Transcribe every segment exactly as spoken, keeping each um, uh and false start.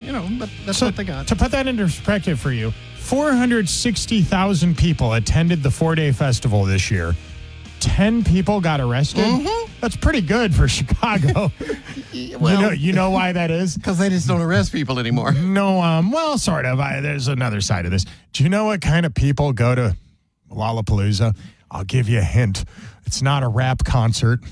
you know, but that's So, what they got. To put that into perspective for you, four hundred sixty thousand people attended the four-day festival this year. ten people got arrested. Mm-hmm. That's pretty good for Chicago. Well, you know, you know why that is? because they just don't arrest people anymore. No, um, well, sort of. I, there's another side of this. Do you know what kind of people go to Lollapalooza? I'll give you a hint. It's not a rap concert.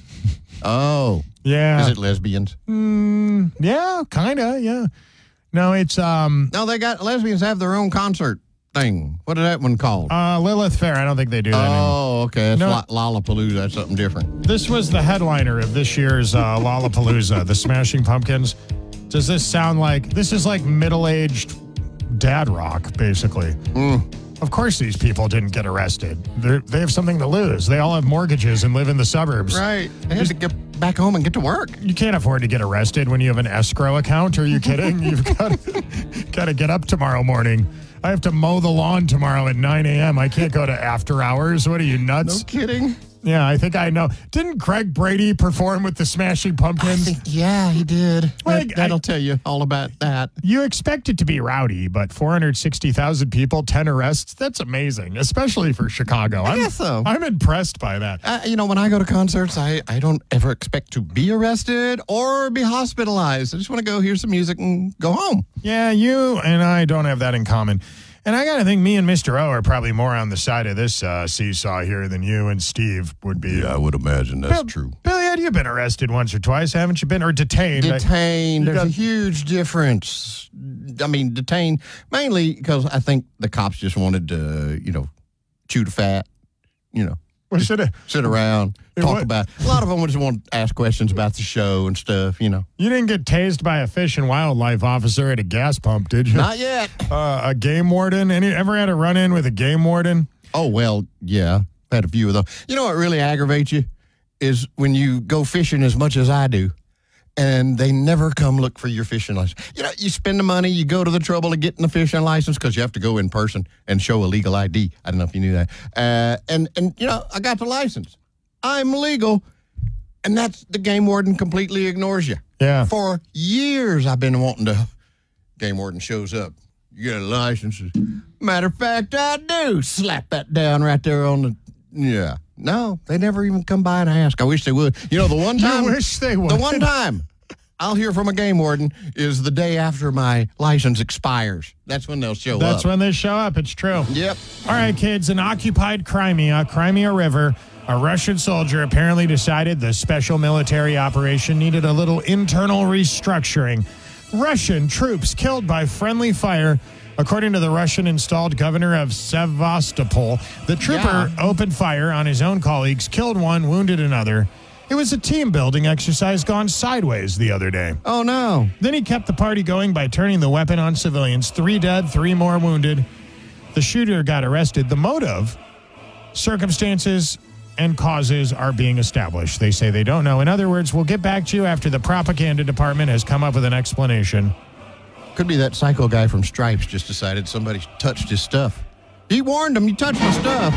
Oh. Yeah. Is it lesbians? Mm, yeah, kind of, yeah. No, it's um, No, they got lesbians have their own concert thing. What is that one called? uh, Lilith Fair. I don't think they do that anymore. Oh, okay. That's No. Lo- Lollapalooza. That's something different. This was the headliner of this year's uh, Lollapalooza, the Smashing Pumpkins. Does this sound like, this is like middle-aged dad rock, basically. Mm. Of course these people didn't get arrested. They're, they have something to lose. They all have mortgages and live in the suburbs. Right. They had to get back home and get to work. You can't afford to get arrested when you have an escrow account. Are you kidding? You've got got to get up tomorrow morning. I have to mow the lawn tomorrow at nine a.m. I can't go to after hours. What are you, nuts? No kidding. Yeah, I think I know. Didn't Greg Brady perform with the Smashing Pumpkins? I think, yeah, he did. Well, That, I- that'll tell you all about that. You expect it to be rowdy, but four hundred sixty thousand people, ten arrests, that's amazing, especially for Chicago. I I'm, guess so. I'm impressed by that. Uh, you know, when I go to concerts, I, I don't ever expect to be arrested or be hospitalized. I just want to go hear some music and go home. Yeah, you and I don't have that in common. And I got to think me and Mister O are probably more on the side of this uh, seesaw here than you and Steve would be. Yeah, I would imagine that's Bill- true. Billy, had you been arrested once or twice, haven't you been? Or detained? Detained. You There's got- a huge difference. I mean, detained mainly because I think the cops just wanted to, you know, chew the fat, you know, Well, should have. sit around, It talk wa- about. A lot of them just want to ask questions about the show and stuff, you know. You didn't get tased by a fish and wildlife officer at a gas pump, did you? Not yet. Uh, a game warden? Any ever had a run-in with a game warden? Oh, well, yeah. Had a few of those. You know what really aggravates you is when you go fishing as much as I do, and they never come look for your fishing license. You know, you spend the money, you go to the trouble of getting the fishing license because you have to go in person and show a legal I D. I don't know if you knew that. Uh, and, and, you know, I got the license. I'm legal, and that's the game warden completely ignores you. Yeah. For years, I've been wanting to. Game warden shows up. You got a license? Matter of fact, I do. Slap that down right there on the. Yeah. No, they never even come by and ask. I wish they would. You know, the one time. You wish they would. The one time I'll hear from a game warden is the day after my license expires. That's when they'll show That's up. when they show up. It's true. Yep. All right, kids. In occupied Crimea, Crimea River, a Russian soldier apparently decided the special military operation needed a little internal restructuring. Russian troops killed by friendly fire. According to the Russian-installed governor of Sevastopol, the trooper Yeah. opened fire on his own colleagues, killed one, wounded another. It was a team-building exercise gone sideways the other day. Oh, no. Then he kept the party going by turning the weapon on civilians. Three dead, three more wounded. The shooter got arrested. The motive, circumstances, and causes are being established. They say they don't know. In other words, we'll get back to you after the propaganda department has come up with an explanation. Could be that psycho guy from Stripes just decided somebody touched his stuff. He warned him, you touched my stuff.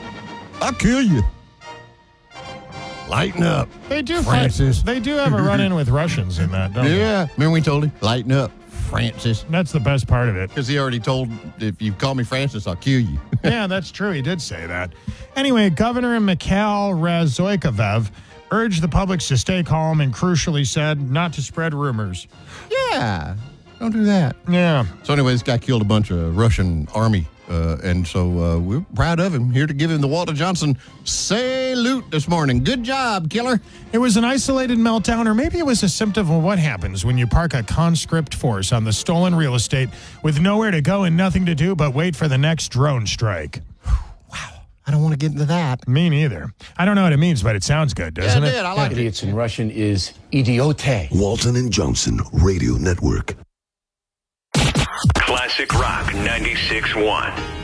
I'll kill you. Lighten up. They do Francis. Fight, they do have a run-in with Russians in that, don't they? Yeah. Remember we told him? Lighten up, Francis. That's the best part of it. Because he already told, if you call me Francis, I'll kill you. Yeah, that's true. He did say that. Anyway, Governor Mikhail Razumov urged the public to stay calm and crucially said not to spread rumors. Yeah. Don't do that. Yeah. So anyway, this guy killed a bunch of Russian army. Uh, and so uh, we're proud of him. Here to give him the Walter Johnson salute this morning. Good job, killer. It was an isolated meltdown, or maybe it was a symptom of what happens when you park a conscript force on the stolen real estate with nowhere to go and nothing to do but wait for the next drone strike. I don't want to get into that. Me neither. I don't know what it means, but it sounds good, doesn't yeah, it? it did. I like it. Idiots in Russian is idiote. Walton and Johnson Radio Network. Classic Rock ninety-six point one.